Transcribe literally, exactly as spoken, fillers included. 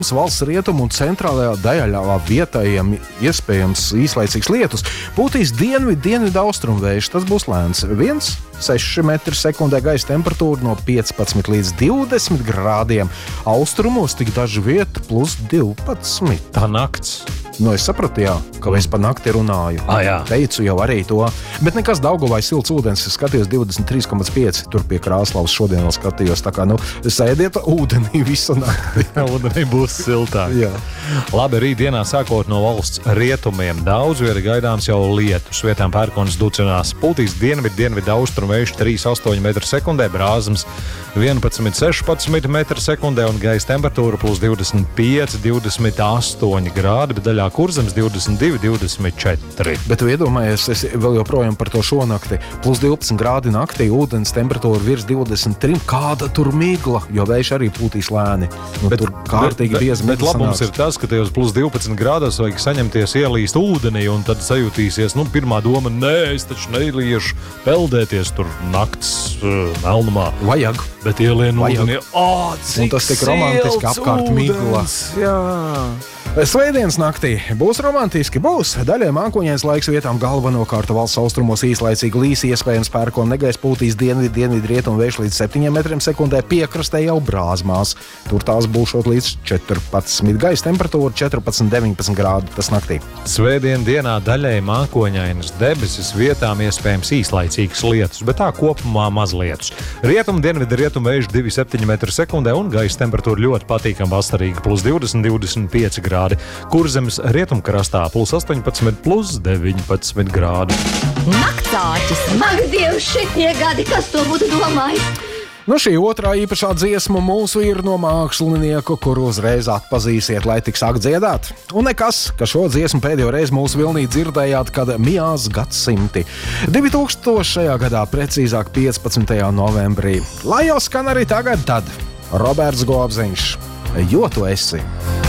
valsts rietumu un centrālajā daļā vietējiem iespējams īslaicīgs lietus. Pūtīs dienvidu, dienvidu austrumu vējš, tas būs lēns. viens komats seši metri sekundē, gaisa temperatūra no piecpadsmit līdz divdesmit grādiem. Austrumos tik daži vieta plus divpadsmit. Tā nakts. Nu, es sapratu, jā, ka es pa nakti runāju. Ah, jā. Teicu jau arī to. Bet nekas Daugavai silts ūdens. Es skatījos divdesmit trīs komats pieci. Tur pie Krāslavas šodien vēl skatījos. Tā kā, nu, sēdiet ūdenī visu nakti. Ūdenī būs siltāk. Jā. Labi, rītdienā sākot no valsts rietumiem. Daudz vieta gaidāms jau lietus. Vietām pērkonas ducinās. Pūtīs dienvidu, dienvidu austrumu vējš trīs komats astoņi metri sekundē. Brāzmas vienpadsmit komats sešpadsmit metri sekundē un gaisa temperatūra plus divdesmit pieci, divdesmit astoņi grādi, bet daļā Kurzemes divdesmit divi, divdesmit četri. Bet tu iedomājies, es vēl joprojām par to šonakti. Plus divpadsmit grādi naktī, ūdens temperatūra virs divdesmit trim. Kāda tur migla, jo vējš arī pūtīs lēni. Nu, bet, tur kārtīgi bieza bet, bet labums sanāks. ir tas, ka tajos plus divpadsmit grādos vajag saņemties ielīst ūdenī un tad sajutīsies, nu, pirmā doma, nē, es taču neiliešu peldēties tur nakts uh, melnumā. Vajag. Bet ielien ūdenī, ā, cik un tas tik romantiski apkārt migla. Jā. Svētdienas naktī būs romantiski, būs. Daļai mākoņains laiks, vietām galvenokārt valsts austrumos īslaicīgi līs, iespējams pērkona negaisa, pūtīs dienvidu, dienvidu rietumu vējš līdz septiņiem metriem sekundē, piekrastē jau Brāzmās. Tur tās būšot līdz četrpadsmit. Gaisa temperatūra četrpadsmit, deviņpadsmit grādi tas naktī. Svētdien dienā daļai mākoņainas debesis, vietām iespējams īslaicīgs lietus, bet tā kopumā maz lietus. Rietumu, dienvidu, rietumu vējš divi komats septiņi metri sekundē un gaisa temperatūra ļoti patīkama vasarīga plus divdesmit, divdesmit pieci grādi. Kurzemes rietumkrastā plus astoņpadsmit, plus deviņpadsmit grādi. Naktsāķis! Ak, Dievs, šitie gadi, kas to būtu domājis? Nu, šī otrā īpašā dziesma mūsu ir no mākslinieku, kuru uzreiz atpazīsiet, lai tik sāk dziedāt. Un nekas, ka šo dziesmu pēdējo reizi mūsu vilnī dzirdējāt, kad mijās gadsimti. divi tūkstošajā gadā, precīzāk piecpadsmitajā novembrī. Lai jau skan arī tagad, tad Roberts Gobziņš, jo tu esi.